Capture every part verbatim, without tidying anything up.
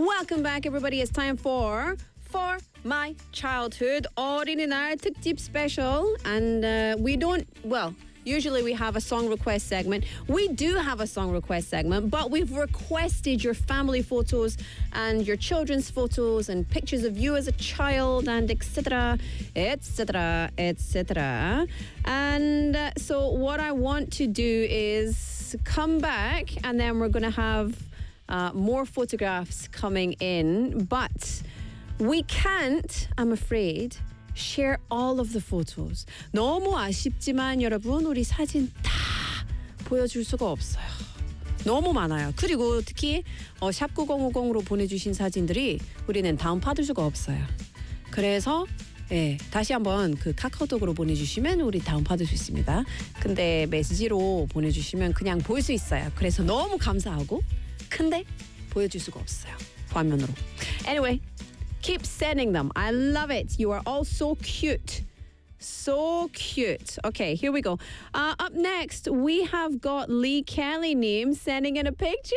Welcome back, everybody. It's time for For My Childhood 어린이날 특집 special. And uh, we don't, well, usually we have a song request segment. We do have a song request segment, but we've requested your family photos and your children's photos and pictures of you as a child and et cetera, et cetera, et cetera. And uh, so what I want to do is come back and then we're going to have uh, more photographs coming in, but we can't, I'm afraid, share all of the photos. 너무 아쉽지만 여러분, 우리 사진 다 보여줄 수가 없어요. 너무 많아요. 그리고 특히 어, 샵 구공오공으로 보내주신 사진들이 우리는 다운 받을 수가 없어요. 그래서 예, 다시 한번 그 카카오톡으로 보내주시면 우리 다운 받을 수 있습니다. 근데 메시지로 보내주시면 그냥 볼 수 있어요. 그래서 너무 감사하고 근데 보여줄 수가 없어요. 화면으로. Anyway, keep sending them. I love it. You are all so cute. So cute. Okay, here we go. Uh, up next, we have got Lee Kelly name sending in a picture.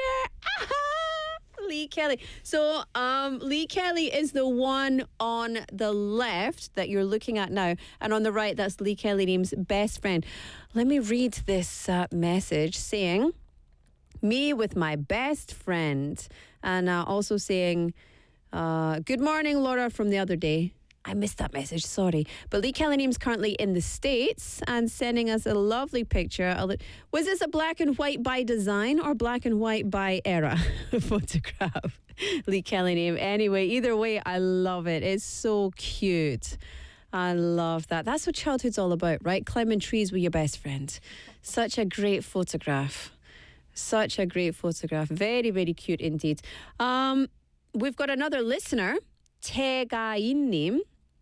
Lee Kelly. So um, Lee Kelly is the one on the left that you're looking at now. And on the right, that's Lee Kelly name's best friend. Let me read this uh, message saying, me with my best friend. And uh, also saying, uh, good morning, Laura, from the other day. I missed that message, sorry. But Lee Kelly name's currently in the States and sending us a lovely picture. Was this a black and white by design or black and white by era photograph? Lee Kelly name. Anyway, either way, I love it. It's so cute. I love that. That's what childhood's all about, right? Climbing trees with your best friend. Such a great photograph. Such a great photograph. Very, very cute indeed. Um, we've got another listener, 태가인님.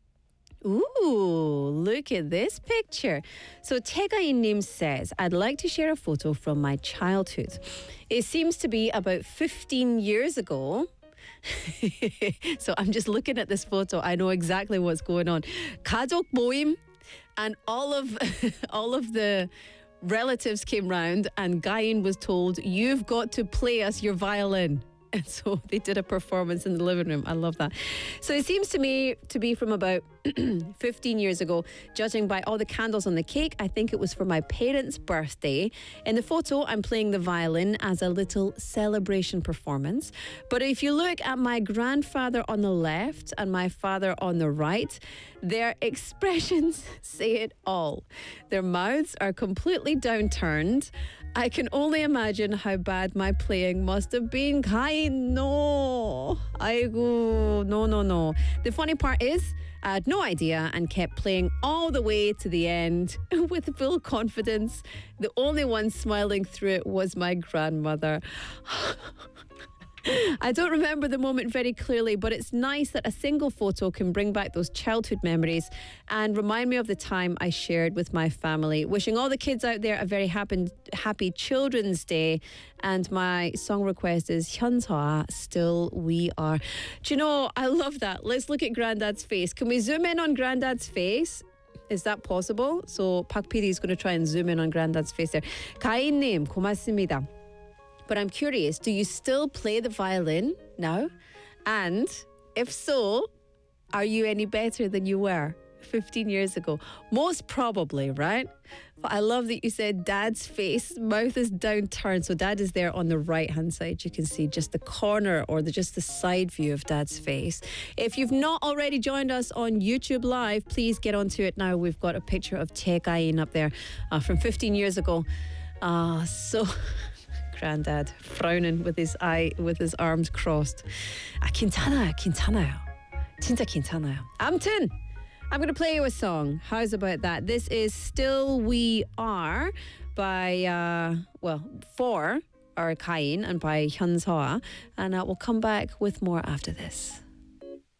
Ooh, look at this picture. So 태가인님 says, I'd like to share a photo from my childhood. It seems to be about fifteen years ago. So I'm just looking at this photo. I know exactly what's going on. 가족 모임, and all of all of the relatives came round and Gain was told, you've got to play us your violin. And so they did a performance in the living room. I love that. So it seems to me to be from about fifteen years ago, judging by all the candles on the cake. I think it was for my parents' birthday. In the photo, I'm playing the violin as a little celebration performance. But if you look at my grandfather on the left and my father on the right, their expressions say it all. Their mouths are completely downturned. I can only imagine how bad my playing must have been. Kain, no. Aigu, no, no, no. The funny part is, I had no idea and kept playing all the way to the end with full confidence. The only one smiling through it was my grandmother. I don't remember the moment very clearly, but it's nice that a single photo can bring back those childhood memories and remind me of the time I shared with my family. Wishing all the kids out there a very happy, happy Children's Day. And my song request is 현서아, Still We Are. Do you know, I love that. Let's look at Grandad's face. Can we zoom in on Grandad's face? Is that possible? So Pak P D is going to try and zoom in on Grandad's face there. 가인님, 고맙습니다. But I'm curious, do you still play the violin now? And if so, are you any better than you were fifteen years ago? Most probably, right? But I love that you said dad's face, mouth is downturned. So dad is there on the right-hand side. You can see just the corner or the, just the side view of dad's face. If you've not already joined us on YouTube Live, please get onto it now. We've got a picture of 태가인 up there uh, from fifteen years ago. Ah, uh, so... Grandad frowning with his eye, with his arms crossed. 아, 괜찮아요, 괜찮아요. 진짜 괜찮아요. 아무튼, I'm going to play you a song. How's about that? This is Still We Are by, uh, well, for our Kain and by 현서아. And uh, we'll come back with more after this.